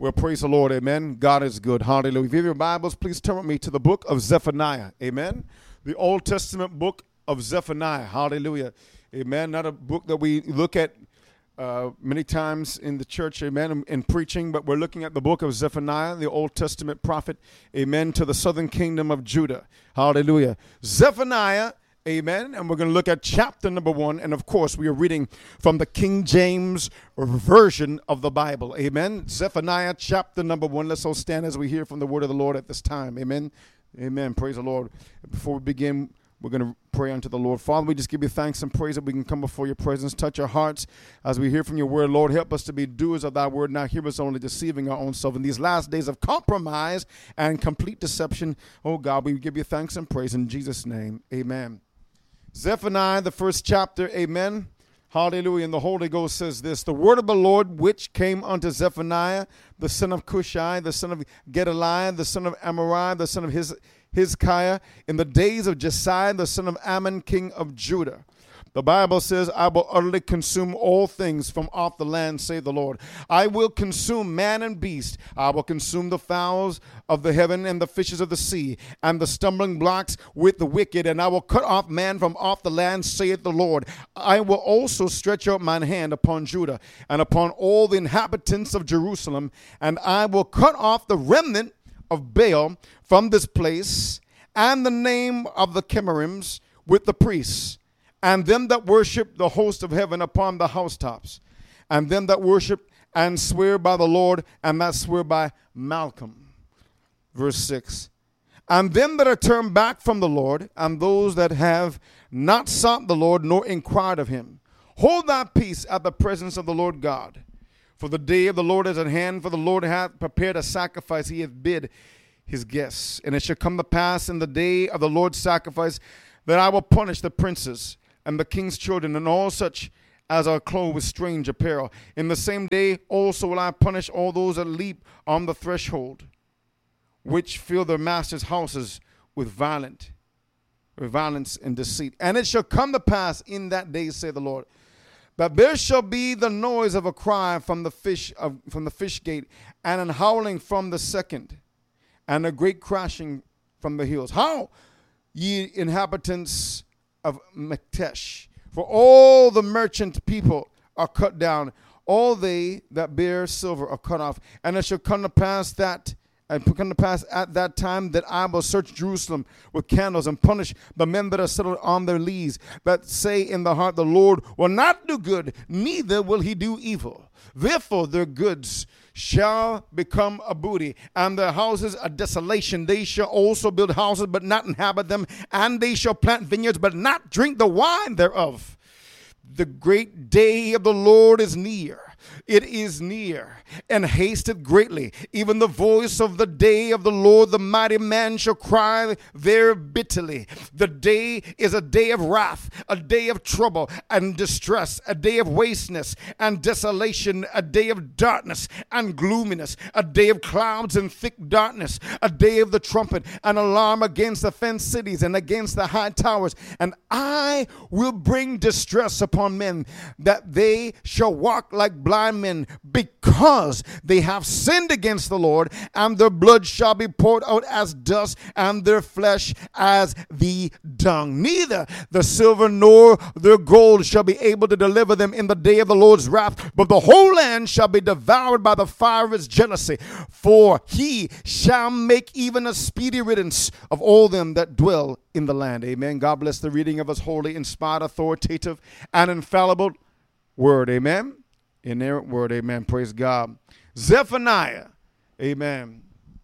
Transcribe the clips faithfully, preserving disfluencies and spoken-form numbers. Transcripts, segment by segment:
Well, praise the Lord, amen. God is good, hallelujah. If you have your Bibles, please turn with me to the book of Zephaniah, amen. The Old Testament book of Zephaniah, hallelujah, amen. Not a book that we look at uh, many times in the church, amen, in, in preaching, but we're looking at the book of Zephaniah, the Old Testament prophet, amen, to the southern kingdom of Judah, hallelujah. Zephaniah, amen, and we're going to look at chapter number one, and of course we are reading from the King James Version of the Bible, amen. Zephaniah chapter number one. Let's all stand as we hear from the word of the Lord at this time, amen. Amen, praise the Lord. Before we begin, we're going to pray unto the Lord. Father, we just give you thanks and praise that we can come before your presence, touch our hearts as we hear from your word. Lord, help us to be doers of thy word, not hearers only, deceiving our own self. In these last days of compromise and complete deception, oh God, we give you thanks and praise in Jesus' name, amen. Zephaniah, the first chapter, amen. Hallelujah. And the Holy Ghost says this: the word of the Lord which came unto Zephaniah, the son of Cushai, the son of Gedaliah, the son of Amariah, the son of Hiz- Hizkiah, in the days of Josiah, the son of Ammon, king of Judah. The Bible says, I will utterly consume all things from off the land, saith the Lord. I will consume man and beast. I will consume the fowls of the heaven and the fishes of the sea, and the stumbling blocks with the wicked, and I will cut off man from off the land, saith the Lord. I will also stretch out mine hand upon Judah and upon all the inhabitants of Jerusalem, and I will cut off the remnant of Baal from this place, and the name of the Chemarims with the priests, and them that worship the host of heaven upon the housetops, and them that worship and swear by the Lord, and that swear by Malcolm. Verse six. And them that are turned back from the Lord, and those that have not sought the Lord, nor inquired of him. Hold thy peace at the presence of the Lord God. For the day of the Lord is at hand, for the Lord hath prepared a sacrifice, he hath bid his guests. And it shall come to pass in the day of the Lord's sacrifice, that I will punish the princes and the king's children, and all such as are clothed with strange apparel. In the same day also will I punish all those that leap on the threshold, which fill their masters' houses with violent, with violence and deceit. And it shall come to pass in that day, saith the Lord, that there shall be the noise of a cry from the fish of, from the fish gate, and an howling from the second, and a great crashing from the hills. How, ye inhabitants of Maktesh, for all the merchant people are cut down, all they that bear silver are cut off. And it shall come to pass that, and come to pass at that time, that I will search Jerusalem with candles, and punish the men that are settled on their lees, that say in the heart, the Lord will not do good, neither will he do evil. Therefore their goods shall become a booty, and their houses a desolation. They shall also build houses, but not inhabit them, and they shall plant vineyards, but not drink the wine thereof. The great day of the Lord is near. It is near, and hasteth greatly. Even the voice of the day of the Lord, the mighty man shall cry there bitterly. The day is a day of wrath, a day of trouble and distress, a day of wasteness and desolation, a day of darkness and gloominess, a day of clouds and thick darkness, a day of the trumpet, an alarm against the fenced cities and against the high towers. And I will bring distress upon men, that they shall walk like blind men, because they have sinned against the Lord, and their blood shall be poured out as dust, and their flesh as the dung. Neither the silver nor their gold shall be able to deliver them in the day of the Lord's wrath, but the whole land shall be devoured by the fire of his jealousy, for he shall make even a speedy riddance of all them that dwell in the land. Amen. God bless the reading of his holy, inspired, authoritative, and infallible word. Amen. Inerrant word. Amen. Praise God. Zephaniah. Amen.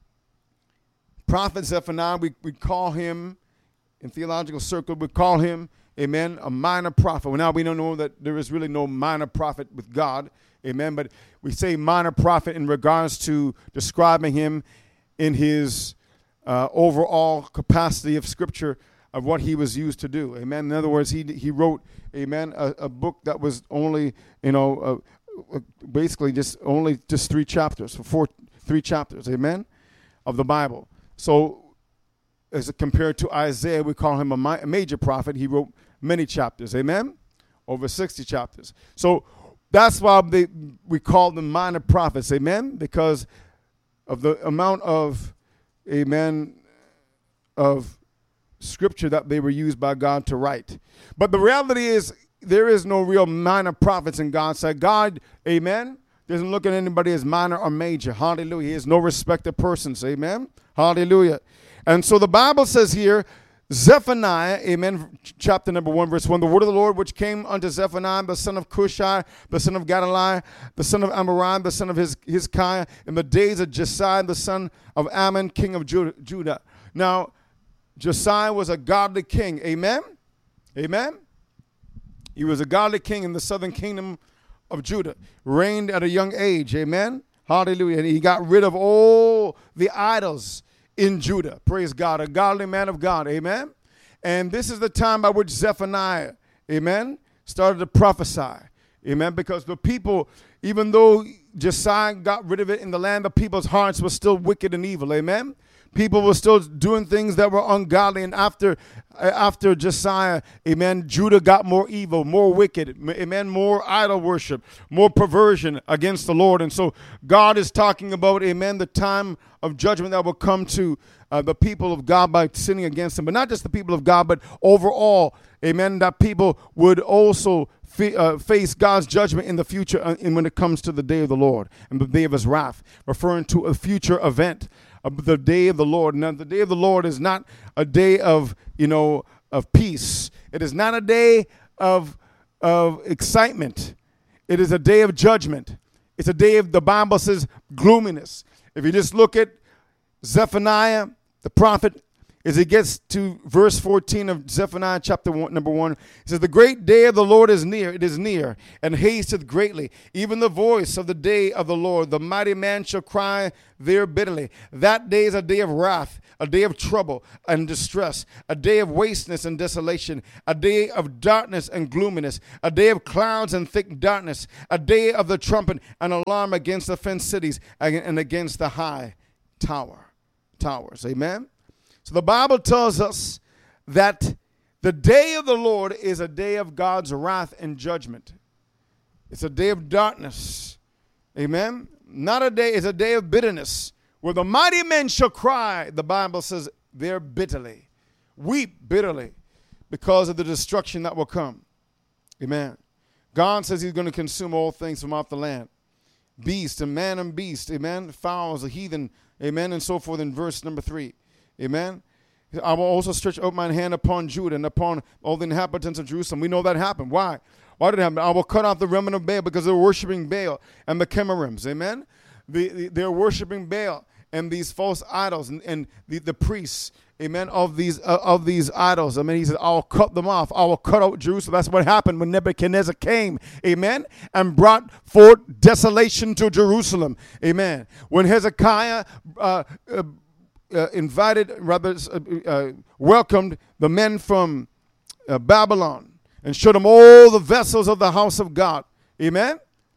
Prophet Zephaniah, we, we call him, in theological circle, we call him, amen, a minor prophet. Well, now we don't know that there is really no minor prophet with God. Amen. But we say minor prophet in regards to describing him in his uh, overall capacity of Scripture, of what he was used to do. Amen. In other words, he he wrote, amen, a, a book that was only, you know, uh, basically just only just three chapters, four, three chapters, amen, of the Bible. So as compared to Isaiah, we call him a, mi- a major prophet. He wrote many chapters, amen, over sixty chapters. So that's why they, we call them minor prophets, amen, because of the amount of, amen, of scripture that they were used by God to write. But the reality is there is no real minor prophets in God's sight. God, amen, doesn't look at anybody as minor or major. Hallelujah. He is no respected persons. Amen. Hallelujah. And so the Bible says here, Zephaniah, amen, chapter number one, verse one, the word of the Lord which came unto Zephaniah, the son of Cushai, the son of Gedaliah, the son of Amariah, the son of his Hezekiah, in the days of Josiah, the son of Ammon, king of Judah. Now, Josiah was a godly king. Amen. Amen. He was a godly king in the southern kingdom of Judah, reigned at a young age. Amen. Hallelujah. And he got rid of all the idols in Judah. Praise God. A godly man of God. Amen. And this is the time by which Zephaniah, amen, started to prophesy. Amen. Because the people, even though Josiah got rid of it in the land, the people's hearts were still wicked and evil. Amen. People were still doing things that were ungodly. And after after Josiah, amen, Judah got more evil, more wicked, amen, more idol worship, more perversion against the Lord. And so God is talking about, amen, the time of judgment that will come to uh, the people of God by sinning against him. But not just the people of God, but overall, amen, that people would also f- uh, face God's judgment in the future uh, and when it comes to the day of the Lord and the day of his wrath, referring to a future event. Of the day of the Lord. Now, the day of the Lord is not a day of, you know, of peace. It is not a day of, of excitement. It is a day of judgment. It's a day of, the Bible says, gloominess. If you just look at Zephaniah, the prophet, as he gets to verse fourteen of Zephaniah chapter one, number one, it says, the great day of the Lord is near, it is near, and hasteth greatly. Even the voice of the day of the Lord, the mighty man shall cry there bitterly. That day is a day of wrath, a day of trouble and distress, a day of wasteness and desolation, a day of darkness and gloominess, a day of clouds and thick darkness, a day of the trumpet and alarm against the fenced cities and against the high tower, towers. Amen. So the Bible tells us that the day of the Lord is a day of God's wrath and judgment. It's a day of darkness. Amen. Not a day, it's a day of bitterness. Where the mighty men shall cry, the Bible says, there bitterly. Weep bitterly because of the destruction that will come. Amen. God says he's going to consume all things from off the land. Beast and man and beast. Amen. Fowls, a heathen. Amen. And so forth in verse number three. Amen. I will also stretch out my hand upon Judah and upon all the inhabitants of Jerusalem. We know that happened. Why? Why did it happen? I will cut off the remnant of Baal because they're worshiping Baal and the Chemarims. Amen. The, the, they're worshiping Baal and these false idols and, and the, the priests. Amen. Of these uh, of these idols. I mean, he said, I'll cut them off. I will cut out Jerusalem. That's what happened when Nebuchadnezzar came. Amen. And brought forth desolation to Jerusalem. Amen. When Hezekiah uh, uh, Uh, invited, rather uh, uh, welcomed the men from uh, Babylon and showed them all the vessels of the house of God. Amen.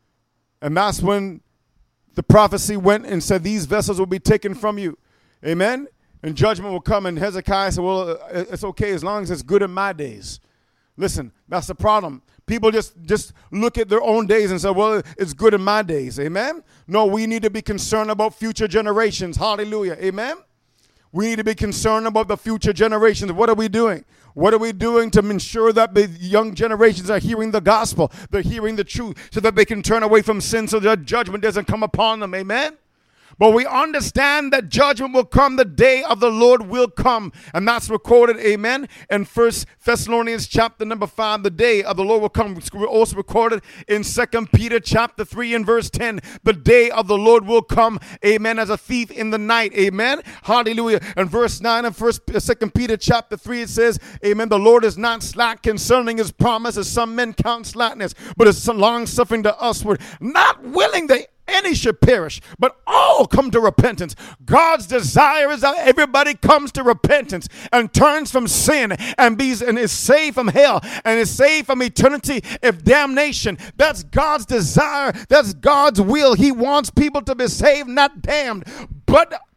And that's when the prophecy went and said, these vessels will be taken from you. Amen. And judgment will come. And Hezekiah said, well, uh, it's okay as long as it's good in my days. Listen, that's the problem. People just, just look at their own days and say, well, it's good in my days. Amen. No, we need to be concerned about future generations. Hallelujah. Amen. We need to be concerned about the future generations. What are we doing? What are we doing to ensure that the young generations are hearing the gospel? They're hearing the truth so that they can turn away from sin so that judgment doesn't come upon them. Amen? But we understand that judgment will come. The day of the Lord will come. And that's recorded, amen, in First Thessalonians chapter number five. The day of the Lord will come. It's also recorded in Second Peter chapter three and verse ten. The day of the Lord will come, amen, as a thief in the night. Amen. Hallelujah. And verse nine of First Second Peter chapter three, it says, amen, the Lord is not slack concerning his promise, as some men count slackness, but is long suffering to usward, not willing that any should perish, but all come to repentance. God's desire is that everybody comes to repentance and turns from sin and be and is saved from hell and is saved from eternity of damnation. That's God's desire. That's God's will. He wants people to be saved, not damned. But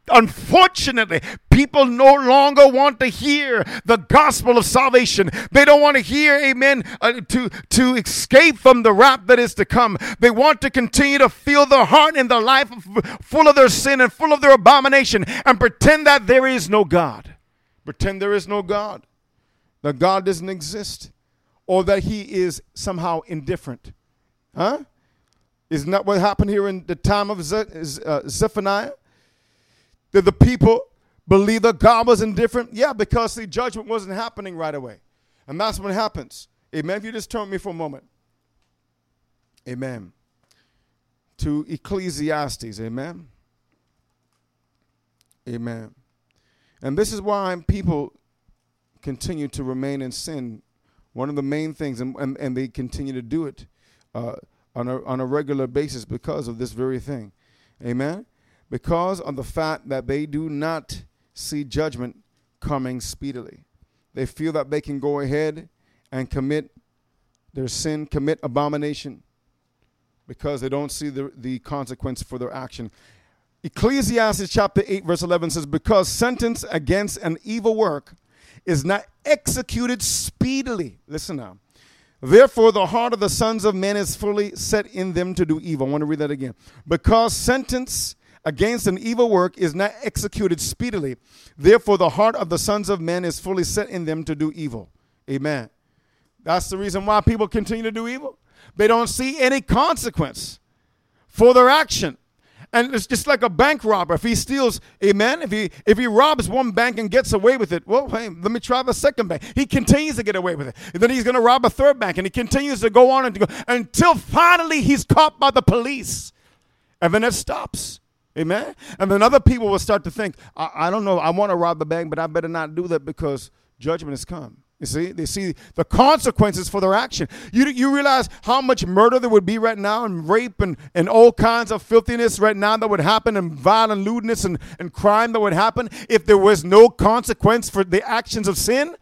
Unfortunately, people no longer want to hear the gospel of salvation. They don't want to hear, amen, uh, to, to escape from the wrath that is to come. They want to continue to feel their heart and their life full of their sin and full of their abomination and pretend that there is no God. Pretend there is no God, that God doesn't exist, or that he is somehow indifferent. Huh? Isn't that what happened here in the time of Ze- uh, Zephaniah? Did the people believe that God was indifferent? Yeah, because the judgment wasn't happening right away. And that's what happens. Amen. If you just turn with me for a moment. Amen. To Ecclesiastes. Amen. Amen. And this is why people continue to remain in sin. One of the main things, and, and, and they continue to do it uh, on a, on a regular basis because of this very thing. Amen. Because of the fact that they do not see judgment coming speedily. They feel that they can go ahead and commit their sin, commit abomination, because they don't see the, the consequence for their action. Ecclesiastes chapter eight verse eleven says, because sentence against an evil work is not executed speedily. Listen now. Therefore, the heart of the sons of men is fully set in them to do evil. I want to read that again. Because sentence against an evil work is not executed speedily. Therefore, the heart of the sons of men is fully set in them to do evil. Amen. That's the reason why people continue to do evil. They don't see any consequence for their action. And it's just like a bank robber. If he steals, amen, if he if he robs one bank and gets away with it, well, hey, let me try the second bank. He continues to get away with it. And then he's going to rob a third bank, and he continues to go on and go until finally he's caught by the police. And then it stops. Amen. And then other people will start to think, I, I don't know, I want to rob the bank, but I better not do that because judgment has come. You see, they see the consequences for their action. You you realize how much murder there would be right now, and rape and, and all kinds of filthiness right now that would happen, and violent lewdness and, and crime that would happen if there was no consequence for the actions of sin?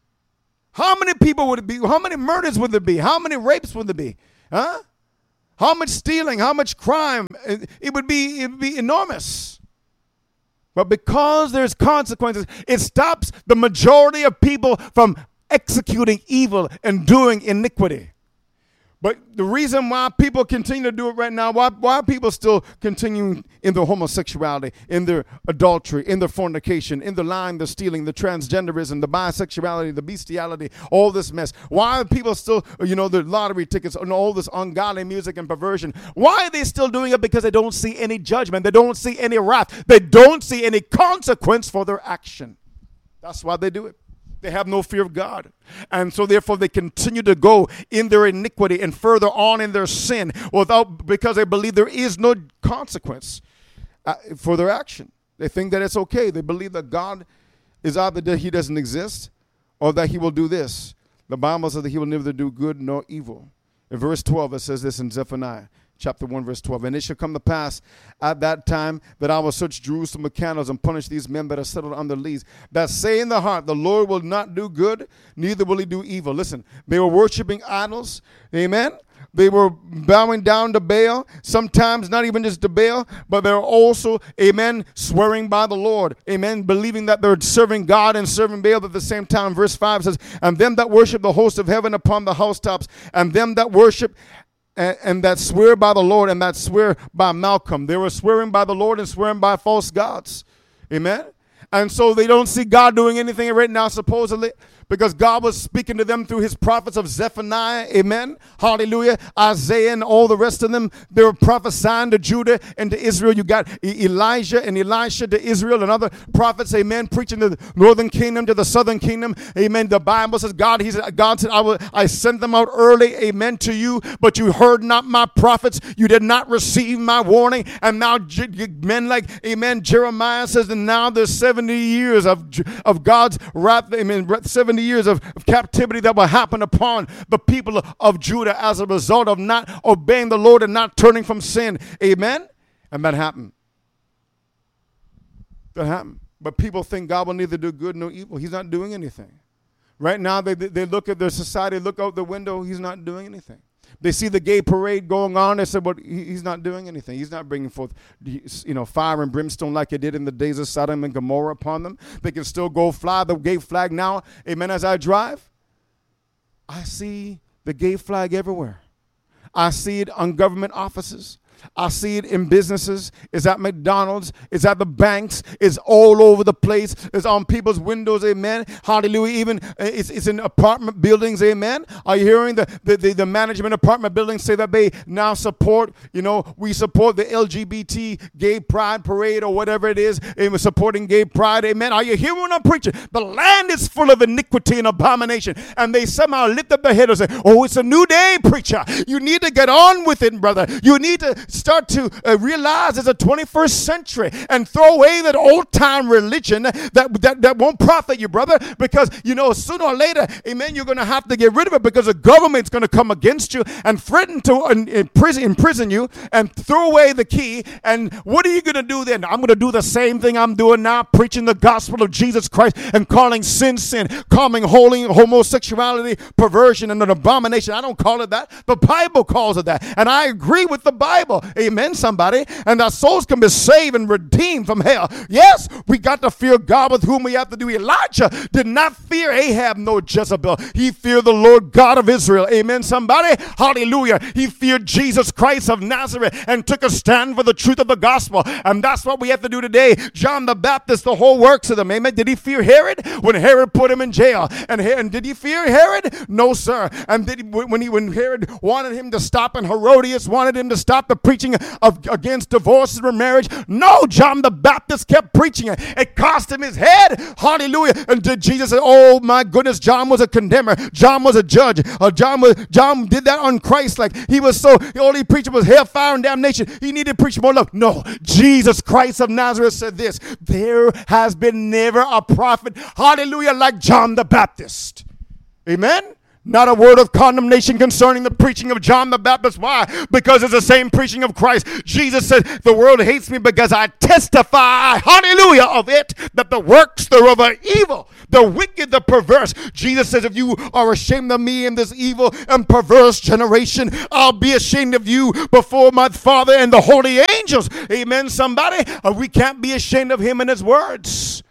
How many people would it be? How many murders would there be? How many rapes would there be? Huh? How much stealing? How much crime? It, it would be it would be enormous. But because there's consequences, it stops the majority of people from executing evil and doing iniquity. But the reason why people continue to do it right now, why, why are people still continuing in their homosexuality, in their adultery, in their fornication, in the lying, the stealing, the transgenderism, the bisexuality, the bestiality, all this mess? Why are people still, you know, the lottery tickets and all this ungodly music and perversion? Why are they still doing it? Because they don't see any judgment. They don't see any wrath. They don't see any consequence for their action. That's why they do it. They have no fear of God. And so therefore they continue to go in their iniquity and further on in their sin without, because they believe there is no consequence uh, for their action. They think that it's okay. They believe that God is either that he doesn't exist or that he will do this. The Bible says that he will neither do good nor evil. In verse twelve, it says this in Zephaniah. Chapter one, verse twelve. And it shall come to pass at that time that I will search Jerusalem with candles and punish these men that are settled on their lees, that say in the heart, the Lord will not do good, neither will he do evil. Listen, they were worshiping idols. Amen. They were bowing down to Baal, sometimes not even just to Baal, but they're also, amen, swearing by the Lord, amen, believing that they're serving God and serving Baal at the same time. Verse five says, and them that worship the host of heaven upon the housetops, and them that worship And, and that swear by the Lord and that swear by Malcolm. They were swearing by the Lord and swearing by false gods. Amen. And so they don't see God doing anything right now, supposedly, because God was speaking to them through his prophets of Zephaniah. Amen. Hallelujah. Isaiah and all the rest of them. They were prophesying to Judah and to Israel. You got Elijah and Elisha to Israel and other prophets. Amen. Preaching to the northern kingdom, to the southern kingdom. Amen. The Bible says God, he said, God said, I will, I sent them out early. Amen. To you, but you heard not my prophets. You did not receive my warning. And now men like, amen, Jeremiah says, and now there's seventy years of, of God's wrath. Amen. seventy years of, of captivity that will happen upon the people of, of Judah as a result of not obeying the Lord and not turning from sin. Amen. And that happened. That happened. But people think God will neither do good nor evil. He's not doing anything. Right now, they, they look at their society, look out the window. He's not doing anything. They see the gay parade going on. They said, well, he, he's not doing anything. He's not bringing forth, you know, fire and brimstone like he did in the days of Sodom and Gomorrah upon them. They can still go fly the gay flag now. Amen. As I drive, I see the gay flag everywhere. I see it on government offices. I see it in businesses. It's at McDonald's. It's at the banks. It's all over the place. It's on people's windows. Amen. Hallelujah. Even it's, it's in apartment buildings. Amen. Are you hearing the, the, the, the management apartment buildings say that they now support, you know, we support the L G B T gay pride parade or whatever it is. And we're supporting gay pride. Amen. Are you hearing what I'm preaching? The land is full of iniquity and abomination. And they somehow lift up their head and say, oh, it's a new day, preacher. You need to get on with it, brother. You need to start to uh, realize it's a twenty-first century and throw away that old-time religion that, that, that won't profit you, brother, because, you know, sooner or later, amen, you're going to have to get rid of it because the government's going to come against you and threaten to uh, imprison, imprison you and throw away the key. And what are you going to do then? I'm going to do the same thing I'm doing now, preaching the gospel of Jesus Christ and calling sin, sin, calling holy homosexuality, perversion, and an abomination. I don't call it that. The Bible calls it that. And I agree with the Bible. Amen, somebody. And our souls can be saved and redeemed from hell. Yes, we got to fear God with whom we have to do. Elijah did not fear Ahab nor Jezebel. He feared the Lord God of Israel. Amen, somebody. Hallelujah. He feared Jesus Christ of Nazareth and took a stand for the truth of the gospel. And that's what we have to do today. John the Baptist, the whole works of them. Amen. Did he fear Herod? When Herod put him in jail. And, and did he fear Herod? No, sir. And did he, when, he, when Herod wanted him to stop and Herodias wanted him to stop the preaching of against divorce and remarriage? No, John the Baptist kept preaching it. It cost him his head. Hallelujah. And did Jesus say, oh my goodness, John was a condemner. John was a judge. Uh, John was John did that on Christ. Like he was so, all he preached was hellfire and damnation. He needed to preach more love. No, Jesus Christ of Nazareth said this: there has been never a prophet, hallelujah, like John the Baptist. Amen. Not a word of condemnation concerning the preaching of John the Baptist. Why? Because it's the same preaching of Christ. Jesus said, the world hates me because I testify, hallelujah, of it, that the works thereof are evil, the wicked, the perverse. Jesus says, if you are ashamed of me in this evil and perverse generation, I'll be ashamed of you before my Father and the holy angels. Amen, somebody? We can't be ashamed of him and his words.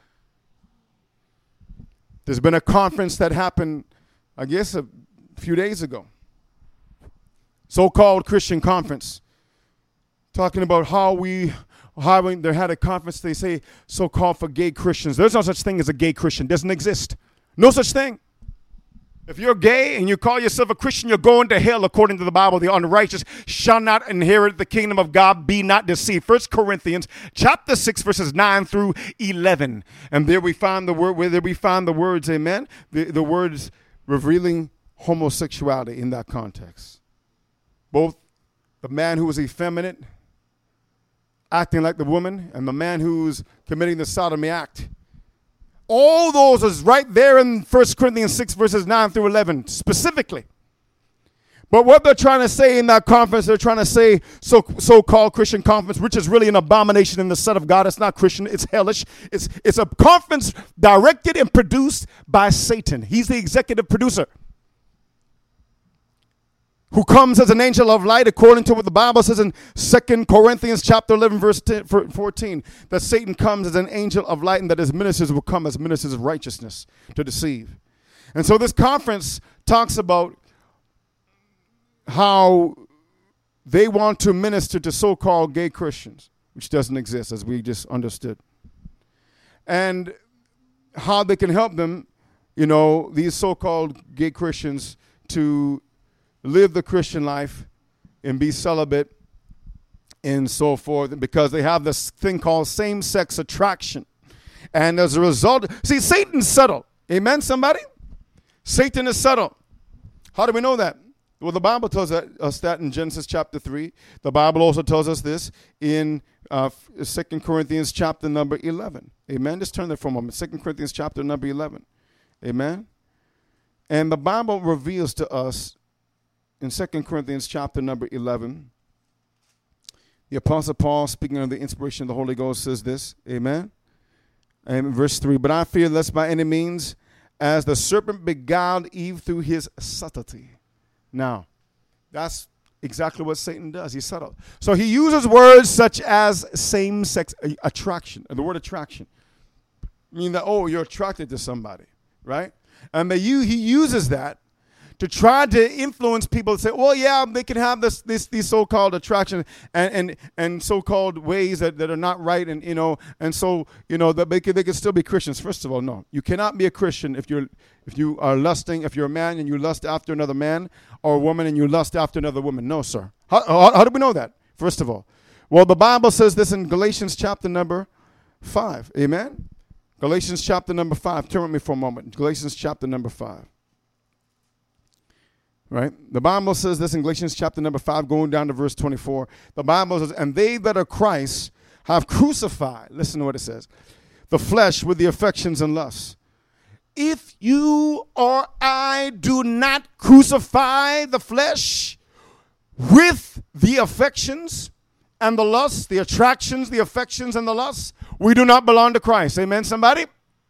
There's been a conference that happened, I guess, a few days ago. So-called Christian conference. Talking about how we, how we, they had a conference, they say, so-called for gay Christians. There's no such thing as a gay Christian. Doesn't exist. No such thing. If you're gay and you call yourself a Christian, you're going to hell according to the Bible. The unrighteous shall not inherit the kingdom of God. Be not deceived. First Corinthians chapter six, verses nine through eleven. And there we find the word, where there we find the words, amen, the, the words revealing homosexuality in that context. Both the man who was effeminate, acting like the woman, and the man who's committing the sodomy act. All those is right there in First Corinthians six, verses nine through eleven, specifically. But what they're trying to say in that conference, they're trying to say so, so-called Christian conference, which is really an abomination in the sight of God. It's not Christian. It's hellish. It's, it's a conference directed and produced by Satan. He's the executive producer, who comes as an angel of light, according to what the Bible says in Second Corinthians chapter eleven, verse fourteen, that Satan comes as an angel of light and that his ministers will come as ministers of righteousness to deceive. And so this conference talks about how they want to minister to so-called gay Christians, which doesn't exist, as we just understood, and how they can help them, you know, these so-called gay Christians, to live the Christian life and be celibate and so forth, because they have this thing called same-sex attraction. And as a result, see, Satan's subtle. Amen, somebody? Satan is subtle. How do we know that? Well, the Bible tells us that in Genesis chapter three. The Bible also tells us this in uh, Second Corinthians chapter number eleven. Amen? Just turn there for a moment. Second Corinthians chapter number eleven. Amen? And the Bible reveals to us in Second Corinthians chapter number eleven, the Apostle Paul, speaking of the inspiration of the Holy Ghost, says this. Amen? And verse three, but I fear lest by any means, as the serpent beguiled Eve through his subtlety. Now, That's exactly what Satan does. He's subtle. So he uses words such as same-sex attraction. And the word attraction mean that, oh, you're attracted to somebody, right? And they, you, he uses that to try to influence people to say, well, yeah, they can have this, this these so-called attraction and and, and so-called ways that, that are not right, and you know, and so you know that they can they can still be Christians. First of all, no, you cannot be a Christian if you're if you are lusting. If you're a man and you lust after another man, or a woman and you lust after another woman, no, sir. How, how, how do we know that? First of all, well, the Bible says this in Galatians chapter number five. Amen. Galatians chapter number five. Turn with me for a moment. Galatians chapter number five. Right? The Bible says this in Galatians chapter number five, going down to verse twenty-four. The Bible says, and they that are Christ have crucified, listen to what it says, the flesh with the affections and lusts. If you or I do not crucify the flesh with the affections and the lusts, the attractions, the affections, and the lusts, we do not belong to Christ. Amen, somebody?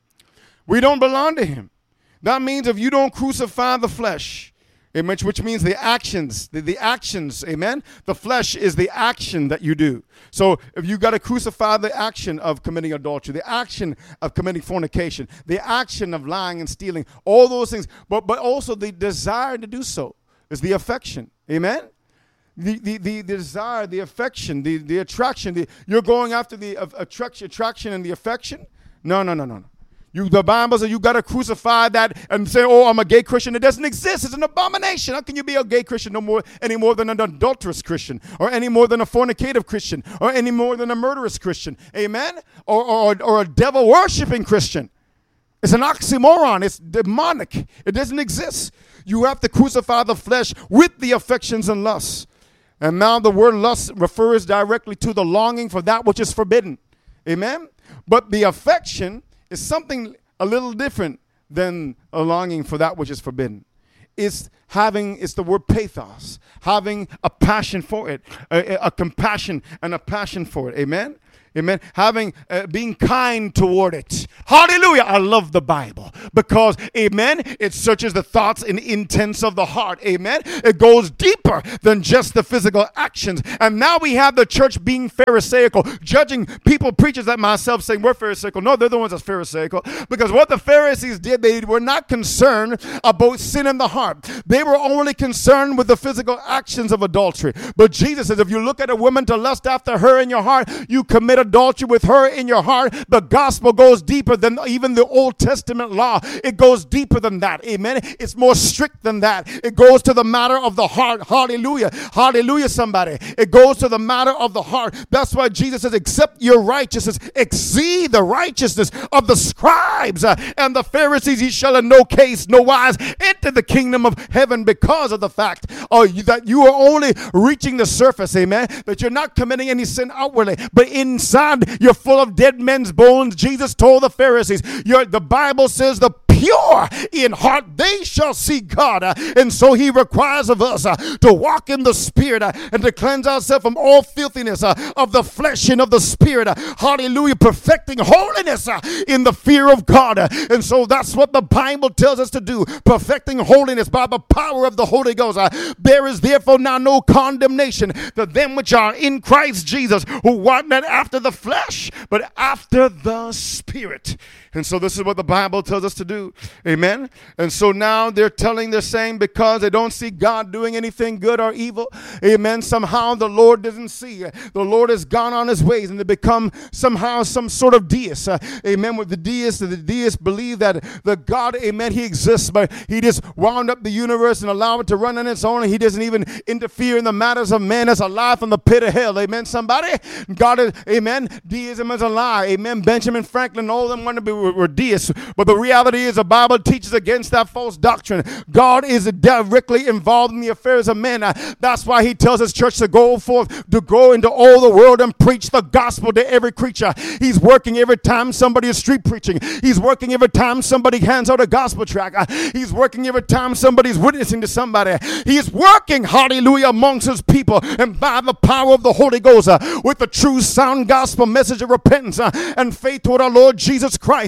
We don't belong to him. That means if you don't crucify the flesh, Amen, which means the actions, the, the actions, amen? The flesh is the action that you do. So if you got to crucify the action of committing adultery, the action of committing fornication, the action of lying and stealing, all those things, but but also the desire to do so is the affection, amen? The the the, the desire, the affection, the, the attraction, the, you're going after the uh, attraction, attraction and the affection? No, no, no, no, no. You, the Bible says you got to crucify that and say, oh, I'm a gay Christian. It doesn't exist. It's an abomination. How can you be a gay Christian no more, any more than an adulterous Christian, or any more than a fornicative Christian, or any more than a murderous Christian? Amen? Or, or, or a devil-worshiping Christian. It's an oxymoron. It's demonic. It doesn't exist. You have to crucify the flesh with the affections and lusts. And now the word lust refers directly to the longing for that which is forbidden. Amen? But the affection is something a little different than a longing for that which is forbidden. It's having, it's the word pathos, having a passion for it, a, a compassion and a passion for it. Amen? Amen. Having, uh, being kind toward it. Hallelujah. I love the Bible because, amen, it searches the thoughts and intents of the heart. Amen. It goes deeper than just the physical actions. And now we have the church being pharisaical, judging people, preachers like myself, saying we're pharisaical. No, they're the ones that's pharisaical, because what the Pharisees did, they were not concerned about sin in the heart. They were only concerned with the physical actions of adultery. But Jesus says, if you look at a woman to lust after her in your heart, you commit adultery with her in your heart. The gospel goes deeper than even the Old Testament law. It goes deeper than that. Amen. It's more strict than that. It goes to the matter of the heart. Hallelujah. Hallelujah, somebody. It goes to the matter of the heart. That's why Jesus says, except your righteousness exceed the righteousness of the scribes uh, and the Pharisees, ye shall in no case, no wise enter the kingdom of heaven, because of the fact uh, that you are only reaching the surface. Amen. That you're not committing any sin outwardly, but inside you're full of dead men's bones. Jesus told the Pharisees, you're, the Bible says the pure in heart, they shall see God. Uh, and so he requires of us uh, to walk in the Spirit uh, and to cleanse ourselves from all filthiness uh, of the flesh and of the Spirit. Uh, hallelujah. Perfecting holiness uh, in the fear of God. Uh, and so that's what the Bible tells us to do. Perfecting holiness by the power of the Holy Ghost. Uh, there is therefore now no condemnation to them which are in Christ Jesus, who walk not after the flesh, but after the Spirit. And so this is what the Bible tells us to do. Amen. And so now they're telling, they're saying, because they don't see God doing anything good or evil. Amen. Somehow the Lord doesn't see. The Lord has gone on his ways, and they become somehow some sort of deist. Uh, amen. With the deists, the deists believe that the God, amen, he exists, but he just wound up the universe and allowed it to run on its own. And he doesn't even interfere in the matters of man that's alive from the pit of hell. Amen. Somebody? God is, amen. Deism is a lie. Amen. Benjamin Franklin, all of them want to be were deists, but the reality is the Bible teaches against that false doctrine. God is directly involved in the affairs of men. Uh, that's why he tells his church to go forth, to go into all the world and preach the gospel to every creature. He's working every time somebody is street preaching. He's working every time somebody hands out a gospel tract. Uh, he's working every time somebody's witnessing to somebody. He's working, hallelujah, amongst his people, and by the power of the Holy Ghost, uh, with the true sound gospel message of repentance uh, and faith toward our Lord Jesus Christ.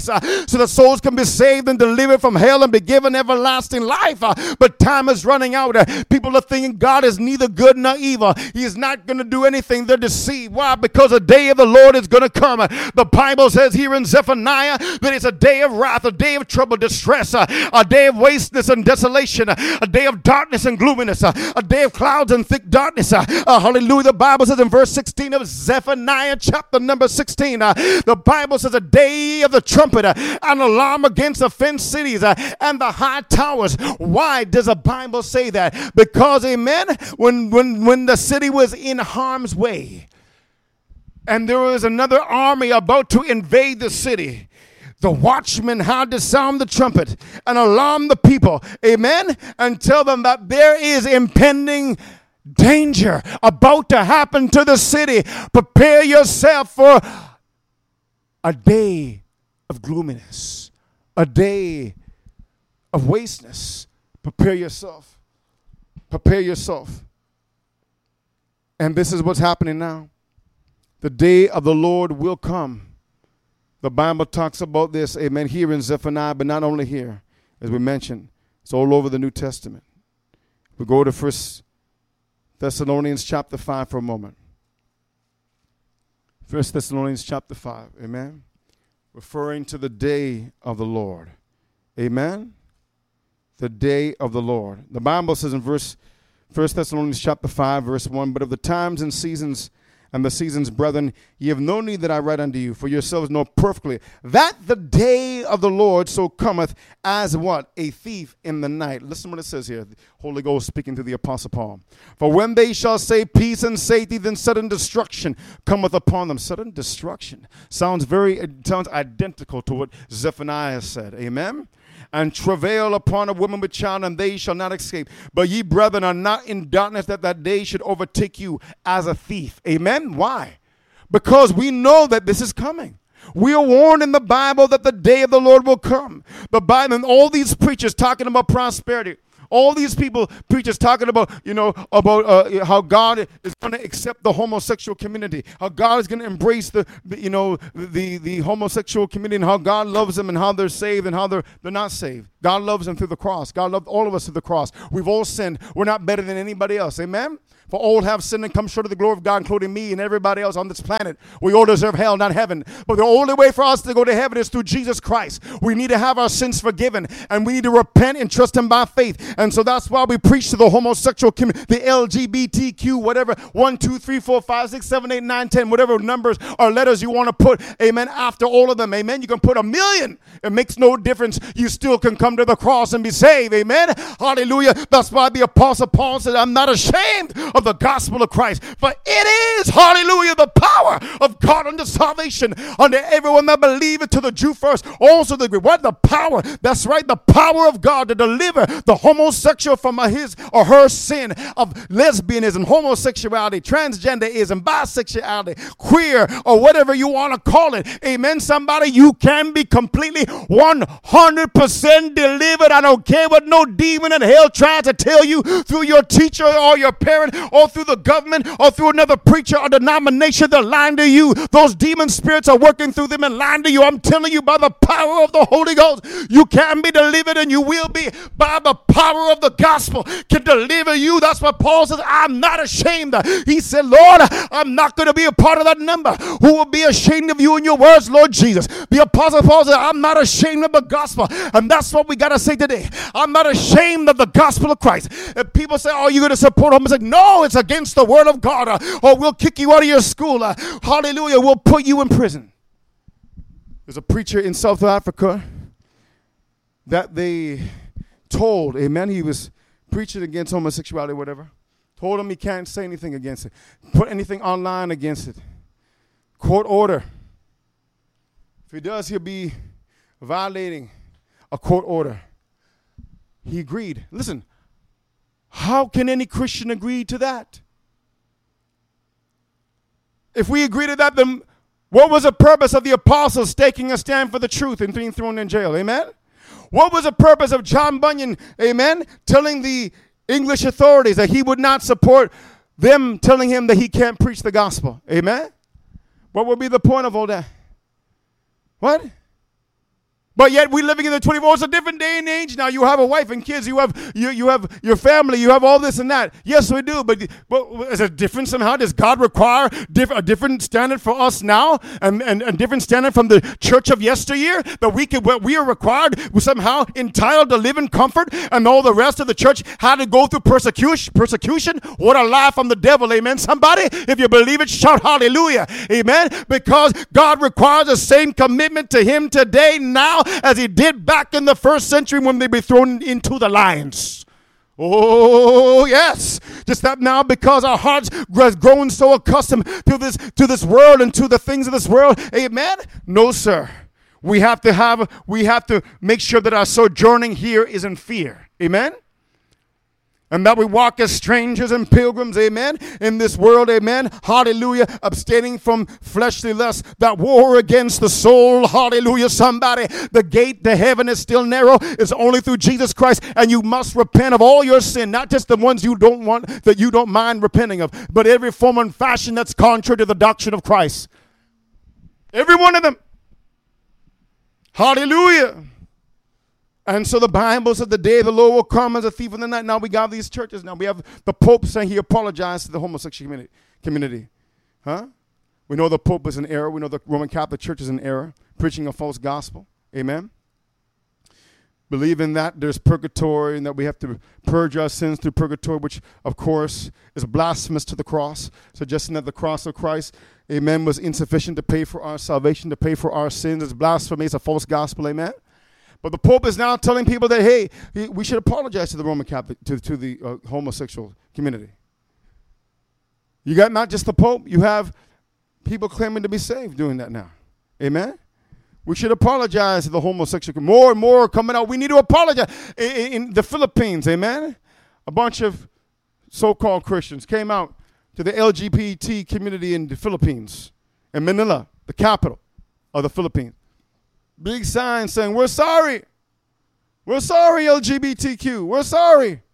Christ uh, so the souls can be saved and delivered from hell and be given everlasting life. Uh, but time is running out. Uh, people are thinking God is neither good nor evil. He is not going to do anything. They're deceived. Why? Because the day of the Lord is going to come. Uh, the Bible says here in Zephaniah that it's a day of wrath, a day of trouble, distress, uh, a day of wasteness and desolation, uh, a day of darkness and gloominess, uh, a day of clouds and thick darkness. Uh, uh, hallelujah. The Bible says in verse sixteen of Zephaniah chapter number sixteen, uh, the Bible says a day of the trumpet, uh, an alarm against the fenced cities uh, and the high towers. Why does the Bible say that? Because, amen, when, when, when the city was in harm's way and there was another army about to invade the city, the watchman had to sound the trumpet and alarm the people, amen, and tell them that there is impending danger about to happen to the city. Prepare yourself for a day of gloominess, a day of wasteness. Prepare yourself. Prepare yourself. And this is what's happening now. The day of the Lord will come. The Bible talks about this, amen, here in Zephaniah, but not only here. As we mentioned, it's all over the New Testament. We go to First Thessalonians chapter five for a moment. First Thessalonians chapter five, amen, referring to the day of the Lord, amen, the day of the Lord. The Bible says in verse First Thessalonians chapter five, verse one, but of the times and seasons and the seasons, brethren, ye have no need that I write unto you, for yourselves know perfectly that the day of the Lord so cometh as what? A thief in the night. Listen what it says here. The Holy Ghost speaking to the Apostle Paul. For when they shall say peace and safety, then sudden destruction cometh upon them. Sudden destruction. Sounds very, it sounds identical to what Zephaniah said. Amen? And travail upon a woman with child, and they shall not escape. But ye, brethren, are not in darkness, that that day should overtake you as a thief. Amen? Why? Because we know that this is coming. We are warned in the Bible that the day of the Lord will come. The Bible and all these preachers talking about prosperity. All these people, preachers talking about, you know, about uh, how God is going to accept the homosexual community, how God is going to embrace the, the, you know, the, the homosexual community, and how God loves them and how they're saved and how they're, they're not saved. God loves them through the cross. God loved all of us through the cross. We've all sinned. We're not better than anybody else. Amen? For all have sinned and come short of the glory of God, including me and everybody else on this planet. We all deserve hell, not heaven. But the only way for us to go to heaven is through Jesus Christ. We need to have our sins forgiven, and we need to repent and trust him by faith. And so that's why we preach to the homosexual community, the L G B T Q, whatever, one, two, three, four, five, six, seven, eight, nine, ten, whatever numbers or letters you want to put, amen, after all of them, amen. You can put a million. It makes no difference. You still can come to the cross and be saved, amen. Hallelujah. That's why the Apostle Paul said, I'm not ashamed of the gospel of Christ, for it is, hallelujah, the power of God unto salvation unto everyone that believeth, to the Jew first, also the Greek. What? The power. That's right, the power of God to deliver the homosexual from his or her sin of lesbianism, homosexuality, transgenderism, bisexuality, queer, or whatever you want to call it. Amen, somebody. You can be completely one hundred percent delivered. I don't care what no demon in hell tries to tell you through your teacher or your parent or through the government or through another preacher or denomination. They're lying to you. Those demon spirits are working through them and lying to you. I'm telling you, by the power of the Holy Ghost, you can be delivered, and you will be, by the power of the gospel can deliver you. That's what Paul says. I'm not ashamed. He said, Lord, I'm not going to be a part of that number. Who will be ashamed of you and your words, Lord Jesus? The Apostle Paul said, I'm not ashamed of the gospel. And that's what we got to say today. I'm not ashamed of the gospel of Christ. If people say, oh, you're going to support homosexuality. No, it's against the word of God. Uh, or we'll kick you out of your school. Uh, hallelujah. We'll put you in prison. There's a preacher in South Africa that they told, amen, he was preaching against homosexuality or whatever. Told him he can't say anything against it. Put anything online against it. Court order. If he does, he'll be violating a court order. He agreed. Listen, how can any Christian agree to that? If we agree to that, then what was the purpose of the apostles taking a stand for the truth and being thrown in jail? Amen? What was the purpose of John Bunyan, amen, telling the English authorities that he would not support them, telling him that he can't preach the gospel? Amen? What would be the point of all that? What? But yet we're living in the twenty-fourth. It's a different day and age now. You have a wife and kids. You have you, you have your family. You have all this and that. Yes, we do. But, but is it different somehow? Does God require diff- a different standard for us now, and, and a different standard from the church of yesteryear? That we can, we are required, we're somehow entitled to live in comfort, and all the rest of the church had to go through persecution. Persecution. What a lie from the devil. Amen. Somebody, if you believe it, shout hallelujah. Amen. Because God requires the same commitment to Him today now as He did back in the first century when they were thrown into the lions. Oh, yes. Just that now, because our hearts has grown so accustomed to this, to this world and to the things of this world. Amen? No, sir. We have to have, we have to make sure that our sojourning here is in fear. Amen? And that we walk as strangers and pilgrims, amen, in this world, amen, hallelujah, abstaining from fleshly lusts that war against the soul, hallelujah, somebody. The gate to heaven is still narrow. It's only through Jesus Christ, and you must repent of all your sin, not just the ones you don't want, that you don't mind repenting of, but every form and fashion that's contrary to the doctrine of Christ. Every one of them. Hallelujah. And so the Bible said the day of the Lord will come as a thief in the night. Now we got these churches. Now we have the Pope saying he apologized to the homosexual community. community. Huh? We know the Pope is in error. We know the Roman Catholic Church is in error, preaching a false gospel. Amen? Believing that there's purgatory and that we have to purge our sins through purgatory, which, of course, is blasphemous to the cross. Suggesting that the cross of Christ, amen, was insufficient to pay for our salvation, to pay for our sins. It's blasphemy. It's a false gospel. Amen? But the Pope is now telling people that, hey, we should apologize to the Roman Catholic, to, to the uh, homosexual community. You got not just the Pope, you have people claiming to be saved doing that now. Amen? We should apologize to the homosexual community. More and more coming out. We need to apologize. In, in the Philippines, amen, a bunch of so-called Christians came out to the L G B T community in the Philippines, in Manila, the capital of the Philippines. Big sign saying, we're sorry. We're sorry, L G B T Q. We're sorry.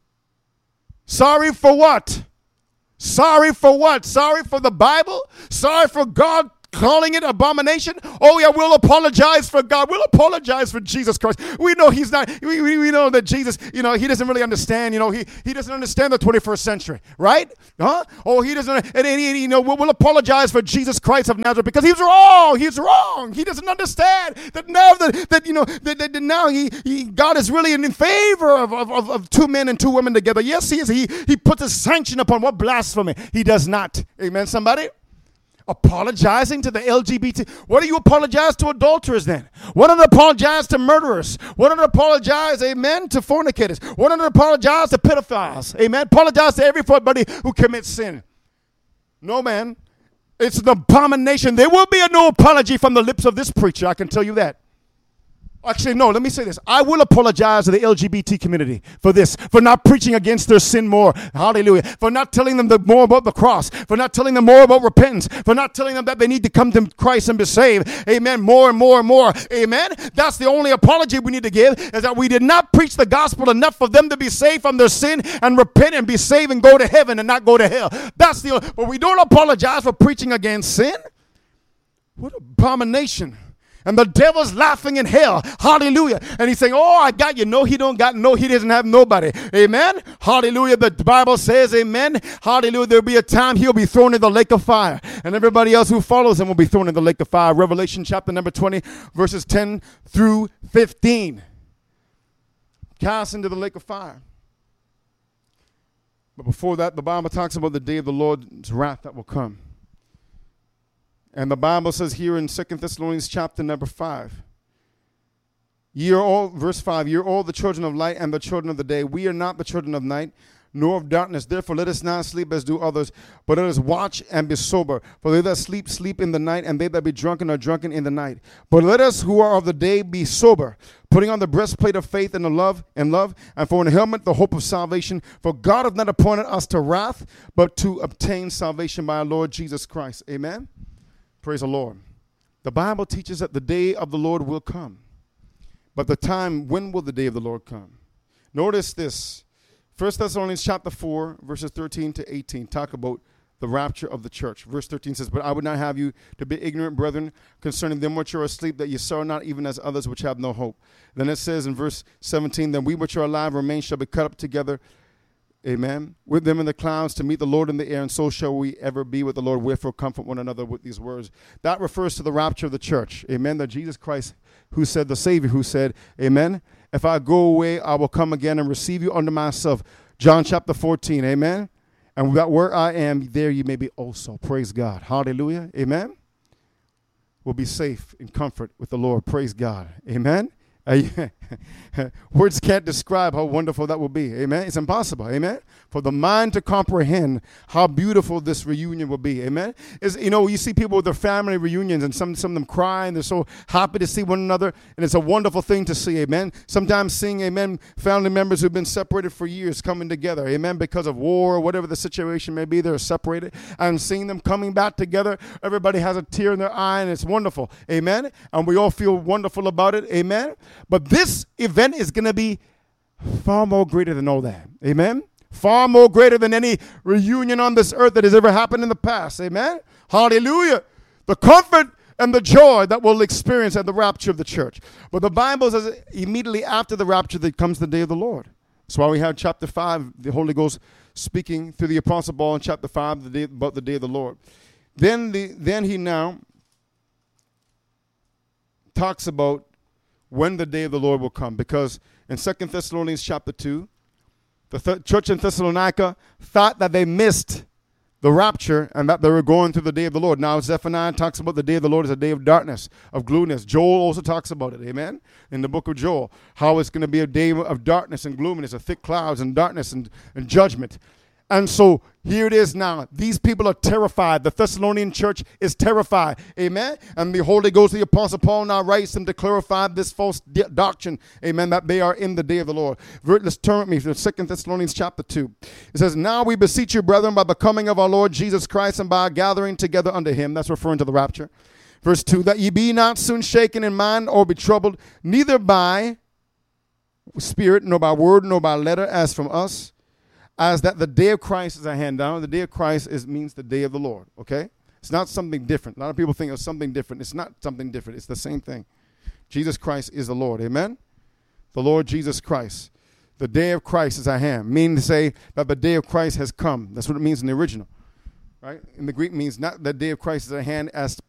Sorry for what? Sorry for what? Sorry for the Bible? Sorry for God calling it abomination? Oh, yeah, we'll apologize for God. We'll apologize for Jesus Christ. We know he's not, we, we, we know that Jesus, you know, he doesn't really understand, you know, he, he doesn't understand the twenty-first century, right? Huh? Oh, he doesn't, and, and you know, we'll, we'll apologize for Jesus Christ of Nazareth because he's wrong. He's wrong. He doesn't understand that now that, that you know, that, that now he, he, God is really in favor of, of, of, of two men and two women together. Yes, he is. He, he puts a sanction upon what blasphemy. He does not. Amen, somebody? Apologizing to the L G B T. What do you apologize to adulterers then? What do you apologize to murderers? What do you apologize, amen, to fornicators? What do you apologize to pedophiles? Amen. Apologize to everybody who commits sin. No, man. It's an abomination. There will be a no apology from the lips of this preacher. I can tell you that. Actually, no, let me say this. I will apologize to the L G B T community for this, for not preaching against their sin more. Hallelujah. For not telling them the, more about the cross, for not telling them more about repentance, for not telling them that they need to come to Christ and be saved. Amen. More and more and more. Amen. That's the only apology we need to give, is that we did not preach the gospel enough for them to be saved from their sin and repent and be saved and go to heaven and not go to hell. That's the, but we don't apologize for preaching against sin. What abomination. And the devil's laughing in hell. Hallelujah. And he's saying, oh, I got you. No, he don't got no, he doesn't have nobody. Amen. Hallelujah. The Bible says, amen. Hallelujah. There'll be a time he'll be thrown in the lake of fire. And everybody else who follows him will be thrown in the lake of fire. Revelation chapter number twenty, verses ten through fifteen. Cast into the lake of fire. But before that, the Bible talks about the day of the Lord's wrath that will come. And the Bible says here in Second Thessalonians chapter number five, ye are all, verse five, ye are all the children of light and the children of the day. We are not the children of night, nor of darkness. Therefore let us not sleep as do others, but let us watch and be sober. For they that sleep, sleep in the night, and they that be drunken are drunken in the night. But let us who are of the day be sober, putting on the breastplate of faith and the love and love, and for an helmet the hope of salvation. For God hath not appointed us to wrath, but to obtain salvation by our Lord Jesus Christ. Amen. Praise the Lord. The Bible teaches that the day of the Lord will come. But the time, when will the day of the Lord come? Notice this. First Thessalonians chapter four, verses thirteen to eighteen, talk about the rapture of the church. Verse thirteen says, but I would not have you to be ignorant, brethren, concerning them which are asleep, that ye sorrow not, even as others which have no hope. Then it says in verse seventeen, then we which are alive remain shall be cut up together, amen, with them in the clouds to meet the Lord in the air, and so shall we ever be with the Lord. Wherefore comfort one another with these words. That refers to the rapture of the church, amen, that Jesus Christ, who said, the Savior, who said, amen, if I go away, I will come again and receive you unto myself. John chapter fourteen, amen. And that where I am, there you may be also. Praise God. Hallelujah. Amen. We'll be safe in comfort with the Lord. Praise God. Amen. Uh, words can't describe how wonderful that will be. Amen. It's impossible. Amen. For the mind to comprehend how beautiful this reunion will be. Amen. Is you know, you see people with their family reunions and some, some of them crying. They're so happy to see one another. And it's a wonderful thing to see. Amen. Sometimes seeing, amen, family members who've been separated for years coming together. Amen. Because of war or whatever the situation may be, they're separated. And seeing them coming back together, everybody has a tear in their eye and it's wonderful. Amen. And we all feel wonderful about it. Amen. But this event is going to be far more greater than all that. Amen. Far more greater than any reunion on this earth that has ever happened in the past. Amen. Hallelujah. The comfort and the joy that we'll experience at the rapture of the church. But the Bible says immediately after the rapture that comes the day of the Lord. That's why we have chapter five, the Holy Ghost speaking through the Apostle Paul in chapter five the day, about the day of the Lord. Then, the, then he now talks about when the day of the Lord will come. Because in Second Thessalonians chapter two, the th- church in Thessalonica thought that they missed the rapture and that they were going through the day of the Lord. Now Zephaniah talks about the day of the Lord as a day of darkness, of gloominess. Joel also talks about it, amen, in the book of Joel, how it's going to be a day of darkness and gloominess, of thick clouds and darkness and, and judgment. And so here it is now. These people are terrified. The Thessalonian church is terrified. Amen. And the Holy Ghost, the Apostle Paul now writes them to clarify this false di- doctrine. Amen. That they are in the day of the Lord. Let's turn with me to Second Thessalonians chapter two. It says, now we beseech you, brethren, by the coming of our Lord Jesus Christ and by our gathering together unto him. That's referring to the rapture. Verse two, that ye be not soon shaken in mind or be troubled, neither by spirit, nor by word, nor by letter, as from us, as that the day of Christ is at hand. Down. The day of Christ is means the day of the Lord, okay? It's not something different. A lot of people think it's something different. It's not something different. It's the same thing. Jesus Christ is the Lord, amen? The Lord Jesus Christ. The day of Christ is at hand, meaning to say that the day of Christ has come. That's what it means in the original, right? In the Greek, it means not the day of Christ is at hand as